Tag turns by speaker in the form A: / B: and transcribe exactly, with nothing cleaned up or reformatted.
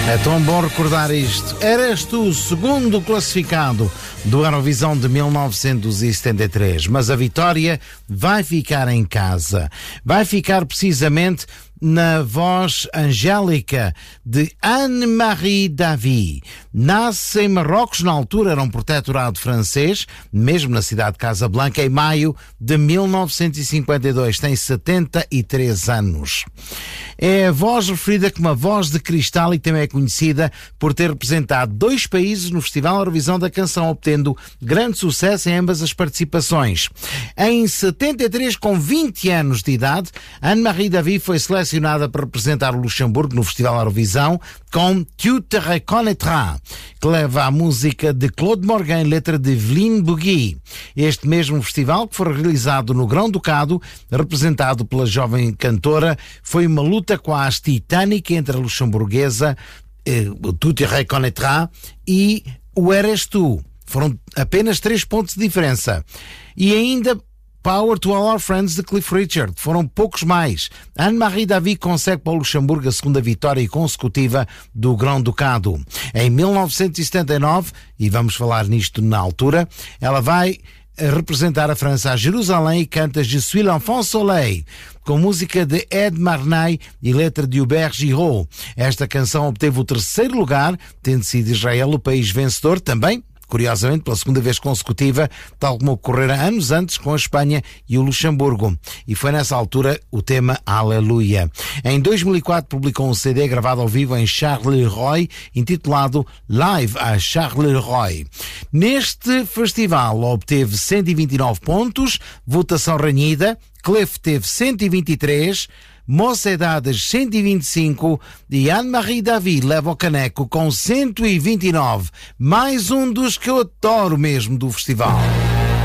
A: É tão bom recordar isto. Eras tu o segundo classificado do Eurovisão de mil novecentos e setenta e três, mas a vitória vai ficar em casa. Vai ficar precisamente na voz angélica de Anne-Marie David. Nasce em Marrocos, na altura era um protetorado francês, mesmo na cidade de Casablanca, em maio de mil novecentos e cinquenta e dois. Tem setenta e três anos. É a voz referida como a voz de cristal e também é conhecida por ter representado dois países no Festival Eurovisão da Canção, obtendo grande sucesso em ambas as participações. Em setenta e três, com vinte anos de idade, Anne-Marie David foi selecionada para representar o Luxemburgo no Festival Eurovisão com Tu te reconnaîtras, que leva a música de Claude Morgan, letra de Evelyn Bougui. Este mesmo festival, que foi realizado no Grão-Ducado, representado pela jovem cantora, foi uma luta quase titânica entre a luxemburguesa eh, Tu te reconnaîtras e o Eres tu. Foram apenas três pontos de diferença. E ainda Power to All Our Friends de Cliff Richard. Foram poucos mais. Anne-Marie David consegue para o Luxemburgo a segunda vitória consecutiva do Grão-Ducado. Em mil novecentos e setenta e nove, e vamos falar nisto na altura, ela vai representar a França a Jerusalém e canta Je suis l'enfant soleil, com música de Ed Marnay e letra de Hubert Giraud. Esta canção obteve o terceiro lugar, tendo sido Israel o país vencedor, também curiosamente, pela segunda vez consecutiva, tal como ocorrera anos antes com a Espanha e o Luxemburgo. E foi nessa altura o tema Aleluia. Em dois mil e quatro publicou um C D gravado ao vivo em Charleroi, intitulado Live a Charleroi. Neste festival obteve cento e vinte e nove pontos, votação renhida, Cliff teve cento e vinte e três, Mocedades cento e vinte e cinco e Anne-Marie David leva o caneco com cento e vinte e nove. Mais um dos que eu adoro mesmo do festival.